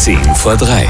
2:10.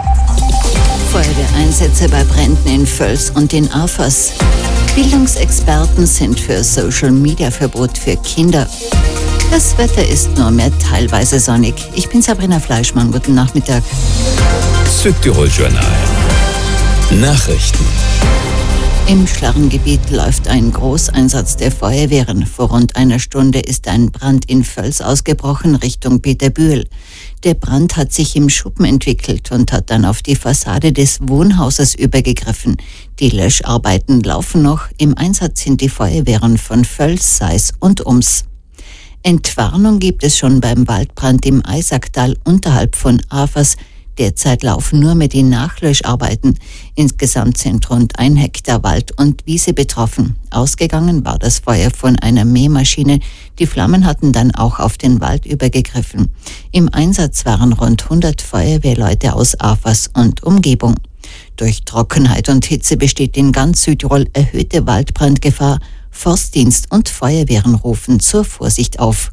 Feuerwehreinsätze bei Bränden in Völs und in Afers. Bildungsexperten sind für Social-Media-Verbot für Kinder. Das Wetter ist nur mehr teilweise sonnig. Ich bin Sabrina Fleischmann. Guten Nachmittag. Südtirol-Journal. Nachrichten. Im Schlarrengebiet läuft ein Großeinsatz der Feuerwehren. Vor rund einer Stunde ist ein Brand in Völs ausgebrochen Richtung Peterbühl. Der Brand hat sich im Schuppen entwickelt und hat dann auf die Fassade des Wohnhauses übergegriffen. Die Löscharbeiten laufen noch. Im Einsatz sind die Feuerwehren von Völs, Seis und Ums. Entwarnung gibt es schon beim Waldbrand im Eisacktal unterhalb von Afers. Derzeit laufen nur mehr die Nachlöscharbeiten. Insgesamt sind rund 1 Hektar Wald und Wiese betroffen. Ausgegangen war das Feuer von einer Mähmaschine. Die Flammen hatten dann auch auf den Wald übergegriffen. Im Einsatz waren rund 100 Feuerwehrleute aus Afers und Umgebung. Durch Trockenheit und Hitze besteht in ganz Südtirol erhöhte Waldbrandgefahr. Forstdienst und Feuerwehren rufen zur Vorsicht auf.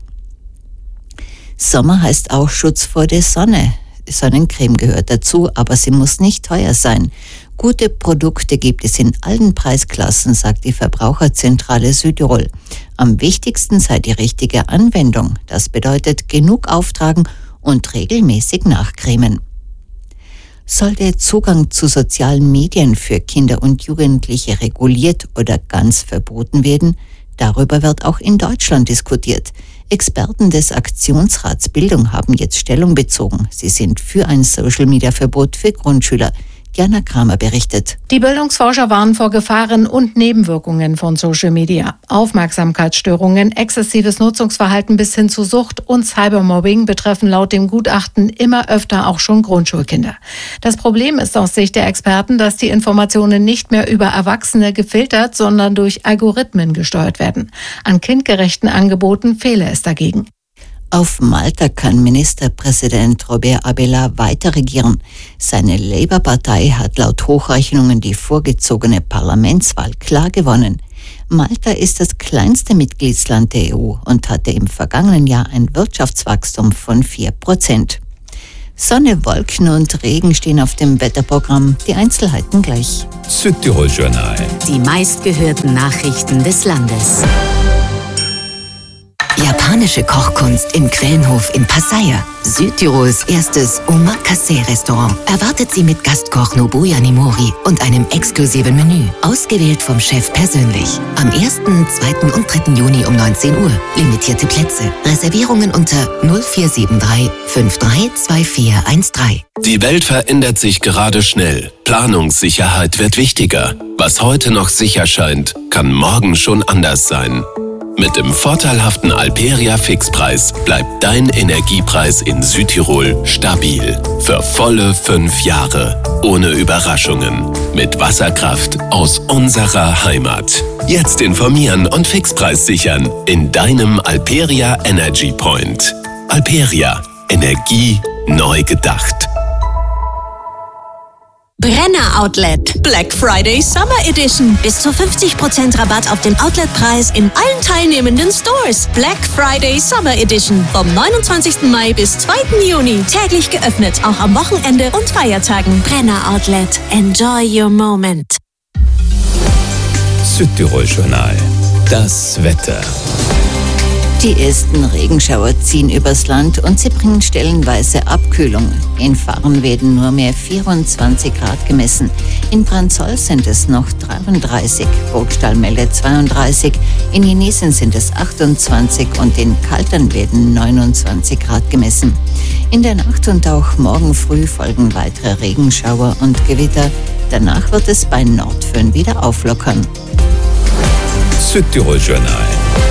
Sommer heißt auch Schutz vor der Sonne. Sonnencreme gehört dazu, aber sie muss nicht teuer sein. Gute Produkte gibt es in allen Preisklassen, sagt die Verbraucherzentrale Südtirol. Am wichtigsten sei die richtige Anwendung. Das bedeutet genug auftragen und regelmäßig nachcremen. Soll der Zugang zu sozialen Medien für Kinder und Jugendliche reguliert oder ganz verboten werden? Darüber wird auch in Deutschland diskutiert. Experten des Aktionsrats Bildung haben jetzt Stellung bezogen. Sie sind für ein Social-Media-Verbot für Grundschüler. Diana Kramer berichtet. Die Bildungsforscher warnen vor Gefahren und Nebenwirkungen von Social Media. Aufmerksamkeitsstörungen, exzessives Nutzungsverhalten bis hin zu Sucht und Cybermobbing betreffen laut dem Gutachten immer öfter auch schon Grundschulkinder. Das Problem ist aus Sicht der Experten, dass die Informationen nicht mehr über Erwachsene gefiltert, sondern durch Algorithmen gesteuert werden. An kindgerechten Angeboten fehle es dagegen. Auf Malta kann Ministerpräsident Robert Abela weiter regieren. Seine Labour-Partei hat laut Hochrechnungen die vorgezogene Parlamentswahl klar gewonnen. Malta ist das kleinste Mitgliedsland der EU und hatte im vergangenen Jahr ein Wirtschaftswachstum von 4%. Sonne, Wolken und Regen stehen auf dem Wetterprogramm. Die Einzelheiten gleich. Südtirol-Journal. Die meistgehörten Nachrichten des Landes. Japanische Kochkunst im Quellenhof in Pasaya. Südtirols erstes Omakase-Restaurant erwartet Sie mit Gastkoch Nobuya Nimori und einem exklusiven Menü, ausgewählt vom Chef persönlich. Am 1., 2. und 3. Juni um 19 Uhr. Limitierte Plätze. Reservierungen unter 0473 532413. Die Welt verändert sich gerade schnell. Planungssicherheit wird wichtiger. Was heute noch sicher scheint, kann morgen schon anders sein. Mit dem vorteilhaften Alperia-Fixpreis bleibt dein Energiepreis in Südtirol stabil. Für volle 5 Jahre. Ohne Überraschungen. Mit Wasserkraft aus unserer Heimat. Jetzt informieren und Fixpreis sichern in deinem Alperia Energy Point. Alperia. Energie neu gedacht. Brenner Outlet. Black Friday Summer Edition. Bis zu 50% Rabatt auf den Outletpreis in allen teilnehmenden Stores. Black Friday Summer Edition. Vom 29. Mai bis 2. Juni. Täglich geöffnet, auch am Wochenende und Feiertagen. Brenner Outlet. Enjoy your moment. Südtirol-Journal. Das Wetter. Die ersten Regenschauer ziehen übers Land und sie bringen stellenweise Abkühlung. In Fahren werden nur mehr 24 Grad gemessen. In Branzoll sind es noch 33, Burgstall meldet 32, in Jenesien sind es 28 und in Kaltern werden 29 Grad gemessen. In der Nacht und auch morgen früh folgen weitere Regenschauer und Gewitter. Danach wird es bei Nordföhn wieder auflockern. Südtirol-Journal.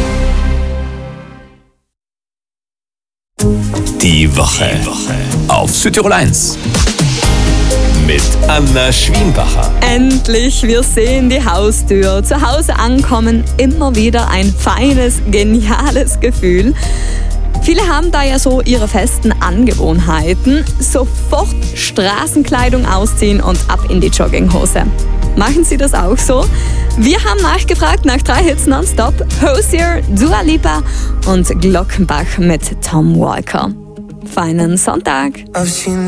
Die Woche auf Südtirol 1 mit Anna Schwienbacher. Endlich, wir sehen die Haustür. Zu Hause ankommen, immer wieder ein feines, geniales Gefühl. Viele haben da ja so ihre festen Angewohnheiten. Sofort Straßenkleidung ausziehen und ab in die Jogginghose. Machen Sie das auch so? Wir haben nachgefragt nach 3 Hits nonstop. Hozier, Dua Lipa und Glockenbach mit Tom Walker. Feinen Sonntag!